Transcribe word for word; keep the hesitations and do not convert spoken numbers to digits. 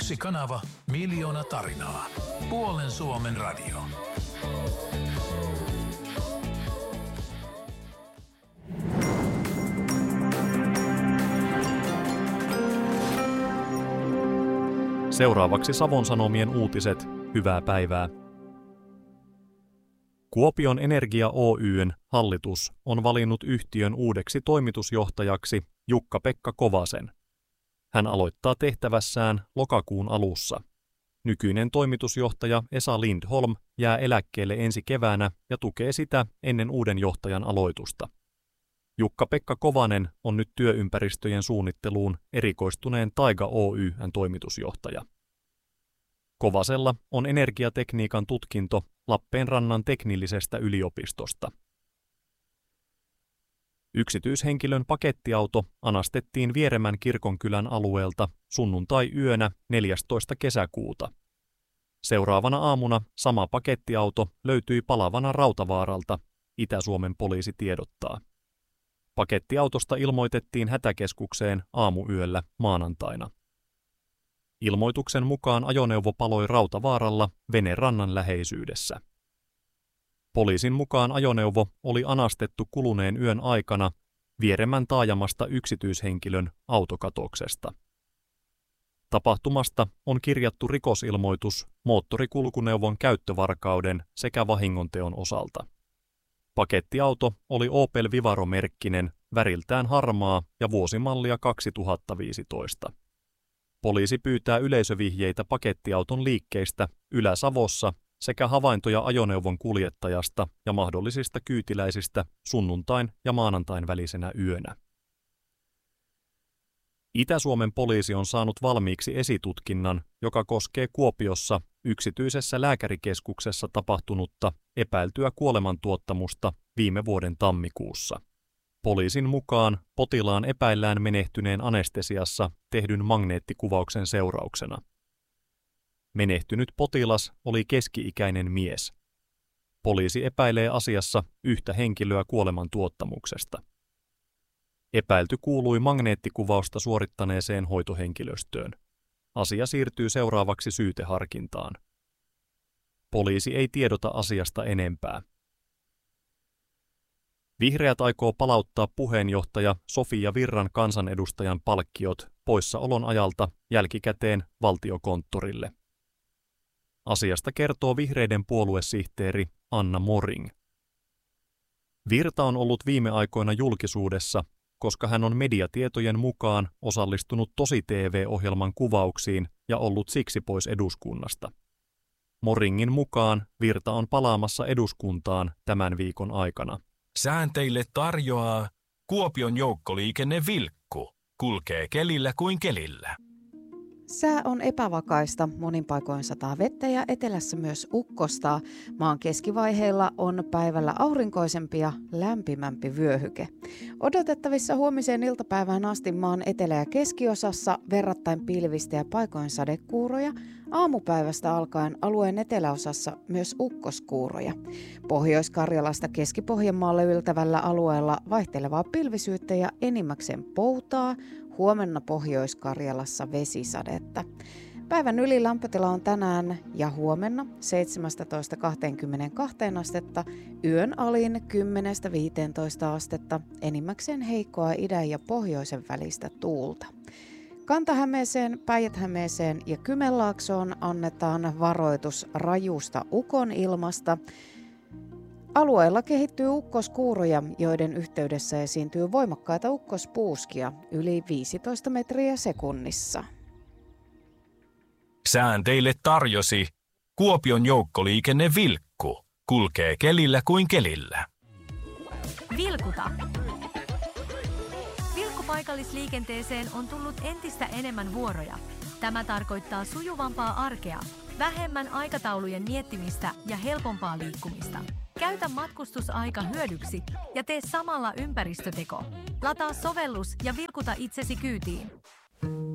Yksi kanava, miljoona tarinaa. Puolen Suomen radio. Seuraavaksi Savon Sanomien uutiset. Hyvää päivää. Kuopion Energia Oy:n hallitus on valinnut yhtiön uudeksi toimitusjohtajaksi Jukka-Pekka Kovasen. Hän aloittaa tehtävässään lokakuun alussa. Nykyinen toimitusjohtaja Esa Lindholm jää eläkkeelle ensi keväänä ja tukee sitä ennen uuden johtajan aloitusta. Jukka-Pekka Kovanen on nyt työympäristöjen suunnitteluun erikoistuneen Taiga Oy:n toimitusjohtaja. Kovasella on energiatekniikan tutkinto Lappeenrannan teknillisestä yliopistosta. Yksityishenkilön pakettiauto anastettiin Vieremän kirkonkylän alueelta sunnuntai-yönä neljästoista kesäkuuta. Seuraavana aamuna sama pakettiauto löytyi palavana Rautavaaralta, Itä-Suomen poliisi tiedottaa. Pakettiautosta ilmoitettiin hätäkeskukseen aamuyöllä maanantaina. Ilmoituksen mukaan ajoneuvo paloi Rautavaaralla Venerannan läheisyydessä. Poliisin mukaan ajoneuvo oli anastettu kuluneen yön aikana Vieremän taajamasta yksityishenkilön autokatoksesta. Tapahtumasta on kirjattu rikosilmoitus moottorikulkuneuvon käyttövarkauden sekä vahingonteon osalta. Pakettiauto oli Opel Vivaro-merkkinen, väriltään harmaa ja vuosimallia kaksituhattaviisitoista. Poliisi pyytää yleisövihjeitä pakettiauton liikkeistä Ylä-Savossa sekä havaintoja ajoneuvon kuljettajasta ja mahdollisista kyytiläisistä sunnuntain ja maanantain välisenä yönä. Itä-Suomen poliisi on saanut valmiiksi esitutkinnan, joka koskee Kuopiossa yksityisessä lääkärikeskuksessa tapahtunutta epäiltyä kuolemantuottamusta viime vuoden tammikuussa. Poliisin mukaan potilaan epäillään menehtyneen anestesiassa tehdyn magneettikuvauksen seurauksena. Menehtynyt potilas oli keski-ikäinen mies. Poliisi epäilee asiassa yhtä henkilöä kuolemantuottamuksesta. Epäilty kuului magneettikuvausta suorittaneeseen hoitohenkilöstöön. Asia siirtyy seuraavaksi syyteharkintaan. Poliisi ei tiedota asiasta enempää. Vihreät aikoo palauttaa puheenjohtaja Sofia Virran kansanedustajan palkkiot poissaolon ajalta jälkikäteen Valtiokonttorille. Asiasta kertoo vihreiden puoluesihteeri Anna Moring. Virta on ollut viime aikoina julkisuudessa, koska hän on mediatietojen mukaan osallistunut Tosi-T V-ohjelman kuvauksiin ja ollut siksi pois eduskunnasta. Moringin mukaan Virta on palaamassa eduskuntaan tämän viikon aikana. Sään teille tarjoaa Kuopion joukkoliikenne Vilkku. Kulkee kelillä kuin kelillä. Sää on epävakaista, monin paikoin sataa vettä ja etelässä myös ukkosta. Maan keskivaiheilla on päivällä aurinkoisempi ja lämpimämpi vyöhyke. Odotettavissa huomiseen iltapäivään asti maan etelä- ja keskiosassa verrattain pilvistä ja paikoin sadekuuroja. Aamupäivästä alkaen alueen eteläosassa myös ukkoskuuroja. Pohjois-Karjalasta Keski-Pohjanmaalle yltävällä alueella vaihtelevaa pilvisyyttä ja enimmäkseen poutaa. Huomenna Pohjois-Karjalassa vesisadetta. Päivän ylilämpötila on tänään ja huomenna seitsemästätoista kaksikymmentäkaksi astetta, yön alin kymmenestä viiteentoista astetta, enimmäkseen heikkoa idän ja pohjoisen välistä tuulta. Kanta-Hämeeseen, Päijät-Hämeeseen ja Kymenlaaksoon annetaan varoitus rajusta ukonilmasta. Alueella kehittyy ukkoskuuroja, joiden yhteydessä esiintyy voimakkaita ukkospuuskia yli viisitoista metriä sekunnissa. Sään teille tarjosi Kuopion joukkoliikenne Vilkku. Kulkee kelillä kuin kelillä. Vilkuta. Vilkkupaikallisliikenteeseen on tullut entistä enemmän vuoroja. Tämä tarkoittaa sujuvampaa arkea, vähemmän aikataulujen miettimistä ja helpompaa liikkumista. Käytä matkustusaika hyödyksi ja tee samalla ympäristöteko. Lataa sovellus ja vilkuta itsesi kyytiin.